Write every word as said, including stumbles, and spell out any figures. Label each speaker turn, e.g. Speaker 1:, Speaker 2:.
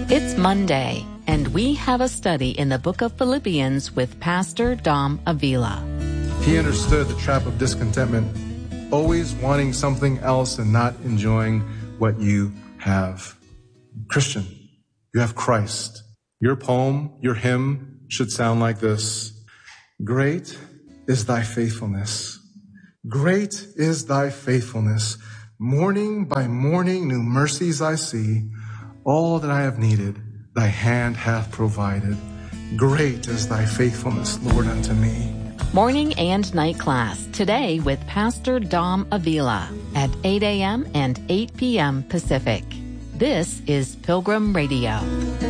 Speaker 1: It's Monday, and we have a study in the book of Philippians with Pastor Dom Avila.
Speaker 2: He understood the trap of discontentment, always wanting something else and not enjoying what you have. Christian, you have Christ. Your poem, your hymn should sound like this. Great is thy faithfulness. Great is thy faithfulness. Morning by morning new mercies I see. All that I have needed, thy hand hath provided. Great is thy faithfulness, Lord, unto me.
Speaker 1: Morning and night class today with Pastor Dom Avila at eight a.m. and eight p.m. Pacific. This is Pilgrim Radio.